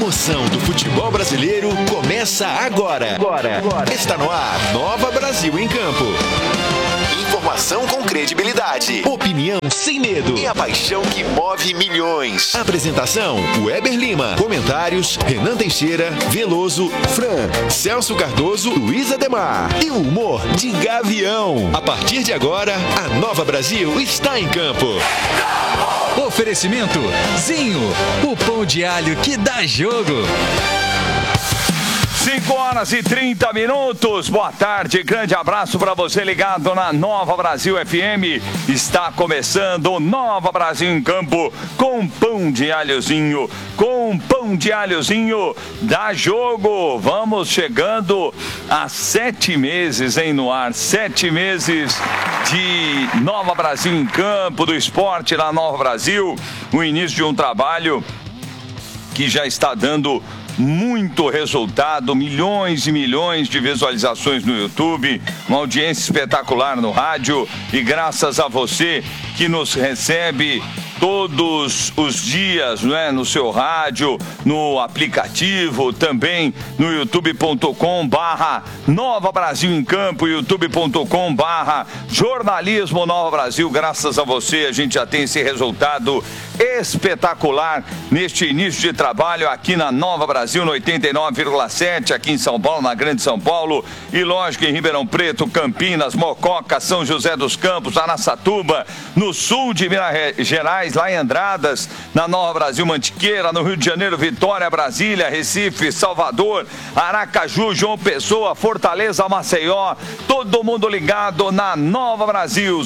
emoção do futebol brasileiro começa agora. Está no ar, Nova Brasil em Campo. Informação com credibilidade, opinião sem medo e a paixão que move milhões. Apresentação, Weber Lima. Comentários, Renan Teixeira, Veloso, Fran, Celso Cardoso, Luiz Ademar. E o humor de Gavião. A partir de agora, a Nova Brasil está em campo. Oferecimento Zinho, o pão de alho que dá jogo. 5h30. Boa tarde, grande abraço para você ligado na Nova Brasil FM. Está começando o Nova Brasil em Campo com pão de alhozinho. Com pão de alhozinho dá jogo. Vamos chegando a 7 meses, hein, no ar. 7 meses de Nova Brasil em Campo, do esporte na Nova Brasil. O início de um trabalho que já está dando muito resultado, milhões e milhões de visualizações no YouTube, uma audiência espetacular no rádio, e graças a você que nos recebe todos os dias, né, no seu rádio, no aplicativo, também no youtube.com/Nova Brasil em Campo, youtube.com/Jornalismo Nova Brasil. Graças a você a gente já tem esse resultado espetacular neste início de trabalho aqui na Nova Brasil, no 89,7, aqui em São Paulo, na Grande São Paulo, e lógico em Ribeirão Preto, Campinas, Mococa, São José dos Campos, Araçatuba, no sul de Minas Gerais, lá em Andradas, na Nova Brasil, Mantiqueira, no Rio de Janeiro, Vitória, Brasília, Recife, Salvador, Aracaju, João Pessoa, Fortaleza, Maceió, todo mundo ligado na Nova Brasil.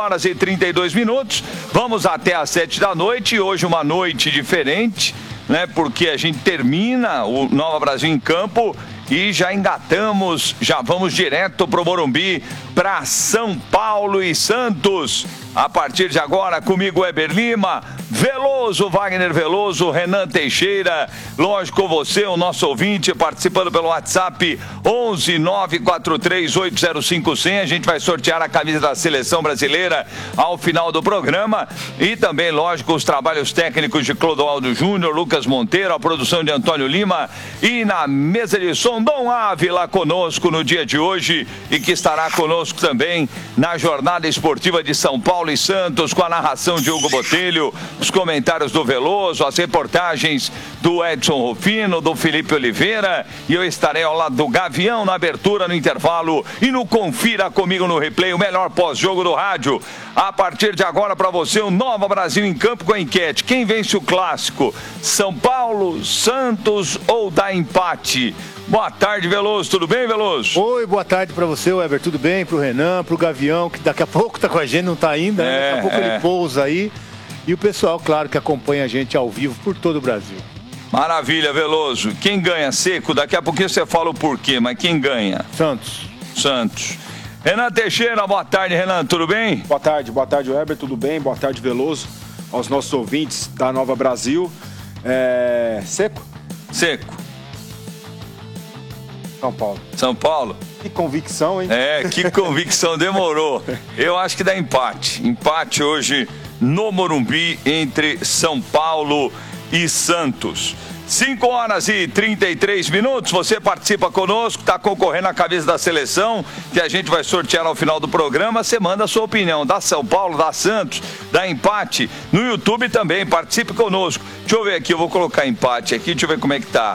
5h32, vamos até às 7 da noite, e hoje uma noite diferente, né, porque a gente termina o Nova Brasil em Campo e já engatamos, já vamos direto pro Morumbi, para São Paulo e Santos. A partir de agora, comigo, Weber Lima, Veloso, Wagner Veloso, Renan Teixeira, lógico, você, o nosso ouvinte, participando pelo WhatsApp 11 943 805 100. A gente vai sortear a camisa da Seleção Brasileira ao final do programa, e também, lógico, os trabalhos técnicos de Clodoaldo Júnior, Lucas Monteiro, a produção de Antônio Lima, e na mesa de som, Dom Ávila conosco no dia de hoje, e que estará conosco também na jornada esportiva de São Paulo e Santos, com a narração de Hugo Botelho, os comentários do Veloso, as reportagens do Edson Rufino, do Felipe Oliveira, e eu estarei ao lado do Gavião na abertura, no intervalo e no Confira Comigo no Replay, o melhor pós-jogo do rádio. A partir de agora, para você, o Nova Brasil em Campo com a enquete: quem vence o clássico? São Paulo, Santos ou dá empate? Boa tarde, Veloso. Tudo bem, Veloso? Oi, boa tarde pra você, Weber. Tudo bem? Pro Renan, pro Gavião, que daqui a pouco tá com a gente, não tá ainda, né? Daqui a pouco ele pousa aí. E o pessoal, claro, que acompanha a gente ao vivo por todo o Brasil. Maravilha, Veloso. Quem ganha, Seco? Daqui a pouquinho você fala o porquê, mas quem ganha? Santos. Renan Teixeira, boa tarde, Renan. Tudo bem? Boa tarde, Weber. Tudo bem? Boa tarde, Veloso. Aos nossos ouvintes da Nova Brasil. Seco? São Paulo. Que convicção, hein? Que convicção, demorou. Eu acho que dá empate. Empate hoje no Morumbi entre São Paulo e Santos. 5h33, você participa conosco, está concorrendo à camisa da seleção, que a gente vai sortear ao final do programa. Você manda a sua opinião, da São Paulo, da Santos, da empate. No YouTube também, participe conosco. Deixa eu ver aqui, eu vou colocar empate aqui, deixa eu ver como é que tá.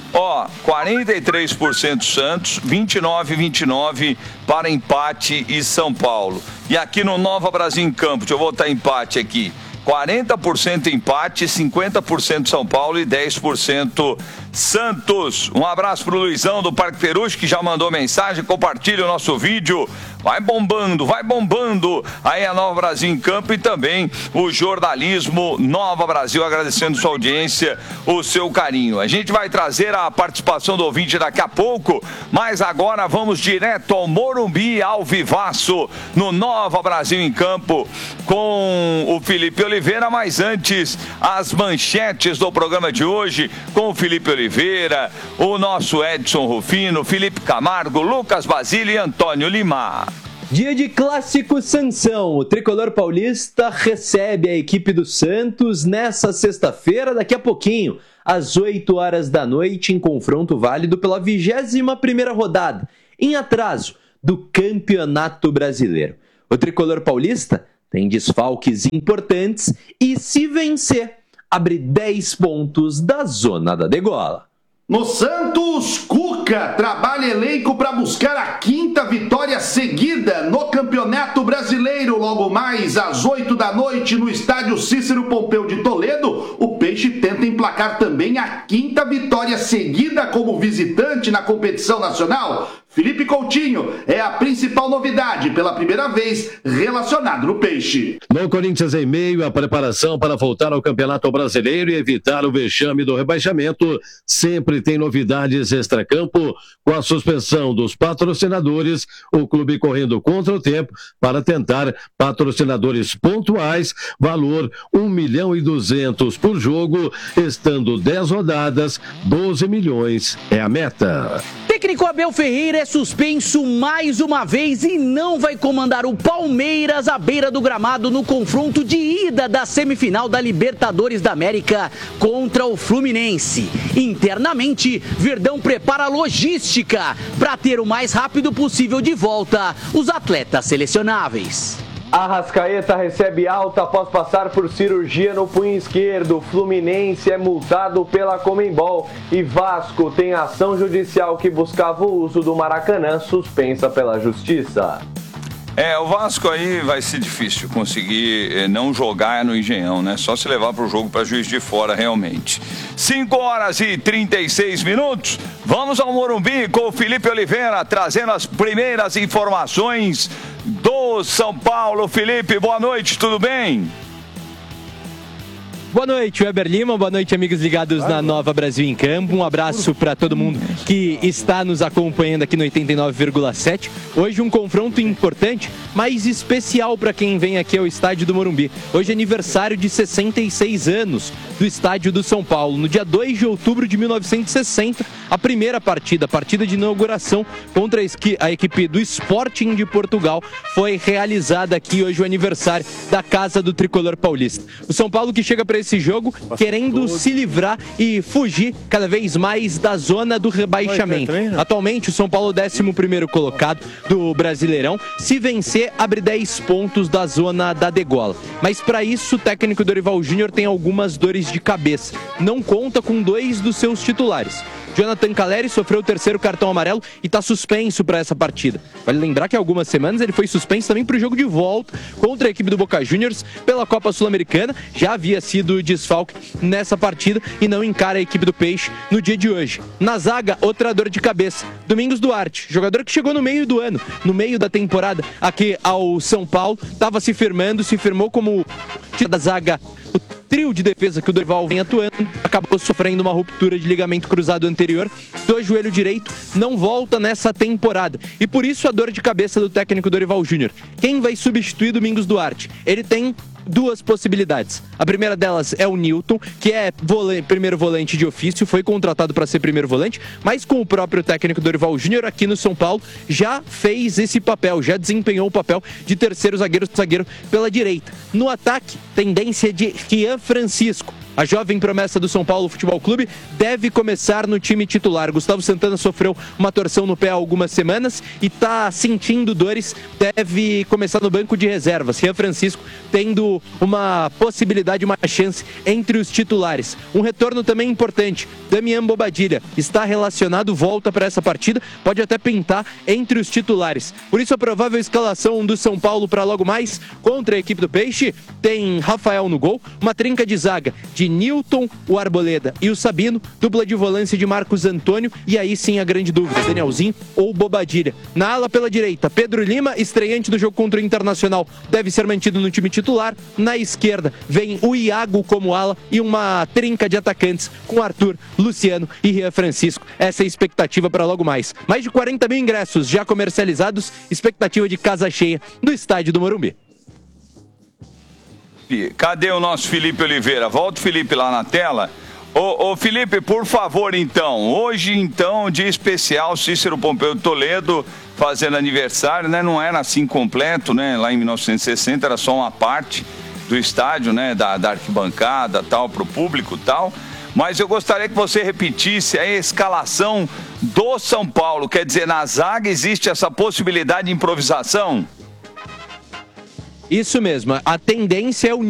43% Santos, 29 para empate e São Paulo. E aqui no Nova Brasil em Campo, deixa eu botar empate aqui: 40% empate, 50% São Paulo e 10% Santos. Um abraço pro Luizão do Parque Peruche, que já mandou mensagem. Compartilhe o nosso vídeo. Vai bombando. Aí a Nova Brasil em Campo, e também o jornalismo Nova Brasil, agradecendo sua audiência, o seu carinho. A gente vai trazer a participação do ouvinte daqui a pouco, mas agora vamos direto ao Morumbi, ao vivaço, no Nova Brasil em Campo, com o Felipe Oliveira. Mas antes, as manchetes do programa de hoje, com o Felipe Oliveira, o nosso Edson Rufino, Felipe Camargo, Lucas Basílio e Antônio Lima. Dia de clássico Sansão. O tricolor paulista recebe a equipe do Santos nessa sexta-feira, daqui a pouquinho, às 8 horas da noite, em confronto válido pela 21ª rodada, em atraso do Campeonato Brasileiro. O tricolor paulista tem desfalques importantes e, se vencer, abre 10 pontos da zona da degola. No Santos, Cuca trabalha elenco para buscar a 5ª vitória seguida no Campeonato Brasileiro. Logo mais às 8 da noite no estádio Cícero Pompeu de Toledo, o Peixe tenta emplacar também a 5ª vitória seguida como visitante na competição nacional. Felipe Coutinho é a principal novidade, pela primeira vez relacionado no Peixe. No Corinthians em meio à preparação para voltar ao Campeonato Brasileiro e evitar o vexame do rebaixamento, sempre tem novidades extracampo. Com a suspensão dos patrocinadores, o clube correndo contra o tempo para tentar patrocinadores pontuais, valor 1.200.000 por jogo, estando 10 rodadas, 12 milhões é a meta. Técnico Abel Ferreira é suspenso mais uma vez e não vai comandar o Palmeiras à beira do gramado no confronto de ida da semifinal da Libertadores da América contra o Fluminense. Internamente, Verdão prepara a logística para ter o mais rápido possível de volta os atletas selecionáveis. Arrascaeta recebe alta após passar por cirurgia no punho esquerdo. Fluminense é multado pela Conmebol e Vasco tem ação judicial que buscava o uso do Maracanã suspensa pela Justiça. O Vasco aí vai ser difícil conseguir não jogar no Engenhão, né? Só se levar pro jogo para Juiz de Fora, realmente. 5 horas e 36 minutos. Vamos ao Morumbi com o Felipe Oliveira, trazendo as primeiras informações do São Paulo. Felipe, boa noite, tudo bem? Boa noite, Weber Lima. Boa noite, amigos ligados na Nova Brasil em Campo. Um abraço para todo mundo que está nos acompanhando aqui no 89,7. Hoje um confronto importante, mas especial para quem vem aqui ao estádio do Morumbi. Hoje é aniversário de 66 anos do estádio do São Paulo. No dia 2 de outubro de 1960, a primeira partida, a partida de inauguração contra a equipe do Sporting de Portugal, foi realizada aqui. Hoje o aniversário da Casa do Tricolor Paulista. O São Paulo que chega para esse jogo querendo se livrar e fugir cada vez mais da zona do rebaixamento. Atualmente o São Paulo é o 11º colocado do Brasileirão. Se vencer, abre 10 pontos da zona da degola. Mas para isso o técnico Dorival Júnior tem algumas dores de cabeça. Não conta com 2 dos seus titulares. Jonathan Calleri sofreu o 3º cartão amarelo e está suspenso para essa partida. Vale lembrar que há algumas semanas ele foi suspenso também para o jogo de volta contra a equipe do Boca Juniors pela Copa Sul-Americana. Já havia sido desfalque nessa partida e não encara a equipe do Peixe no dia de hoje. Na zaga, outra dor de cabeça. Domingos Duarte, jogador que chegou no meio do ano, no meio da temporada aqui ao São Paulo, estava se firmou como da zaga. O trio de defesa que o Dorival vem atuando acabou sofrendo uma ruptura de ligamento cruzado anterior do joelho direito, não volta nessa temporada. E por isso a dor de cabeça do técnico Dorival Júnior. Quem vai substituir Domingos Duarte? Ele tem 2 possibilidades. A primeira delas é o Newton, que é primeiro volante de ofício, foi contratado para ser primeiro volante, mas com o próprio técnico Dorival Júnior aqui no São Paulo, já fez esse papel, já desempenhou o papel de terceiro zagueiro pela direita. No ataque, tendência de Rian Francisco. A jovem promessa do São Paulo Futebol Clube deve começar no time titular. Gustavo Santana sofreu uma torção no pé há algumas semanas e está sentindo dores, deve começar no banco de reservas. Rian Francisco tendo uma possibilidade, uma chance entre os titulares. Um retorno também importante, Damian Bobadilla está relacionado, volta para essa partida, pode até pintar entre os titulares. Por isso a provável escalação do São Paulo para logo mais contra a equipe do Peixe tem Rafael no gol, uma trinca de zaga de Newton, o Arboleda e o Sabino, dupla de volância de Marcos Antônio e aí sim a grande dúvida, Danielzinho ou Bobadilla. Na ala pela direita, Pedro Lima, estreante do jogo contra o Internacional, deve ser mantido no time titular. Na esquerda vem o Iago como ala e uma trinca de atacantes com Arthur, Luciano e Rian Francisco. Essa é a expectativa para logo mais. Mais de 40 mil ingressos já comercializados, expectativa de casa cheia no estádio do Morumbi. Cadê o nosso Felipe Oliveira? Volta o Felipe lá na tela. Ô Felipe, por favor, então. Hoje, então, dia especial, Cícero Pompeu de Toledo fazendo aniversário, né? Não era assim completo, né? Lá em 1960 era só uma parte do estádio, né? Da arquibancada, tal, pro público, tal. mas eu gostaria que você repetisse a escalação do São Paulo. Quer dizer, na zaga existe essa possibilidade de improvisação? Isso mesmo, a tendência é o